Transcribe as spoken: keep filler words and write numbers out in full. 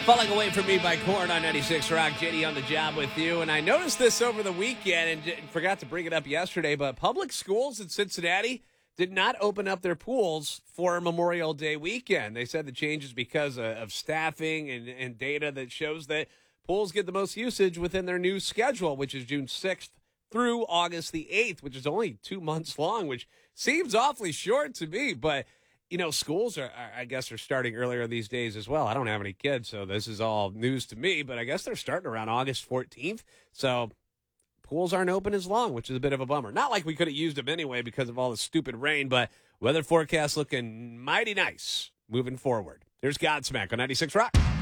Falling Away From Me by Korn on ninety-six Rock. J D on the job with you. And I noticed this over the weekend and j- forgot to bring it up yesterday, but public schools in Cincinnati did not open up their pools for Memorial Day weekend. They said the change is because of, of staffing and, and data that shows that pools get the most usage within their new schedule, which is June sixth through August the eighth, which is only two months long, which seems awfully short to me, but you know, schools are, I guess, are starting earlier these days as well. I don't have any kids, so this is all news to me, but I guess they're starting around August fourteenth. So pools aren't open as long, which is a bit of a bummer. Not like we could have used them anyway because of all the stupid rain, but weather forecast looking mighty nice moving forward. There's Godsmack on ninety-six Rock.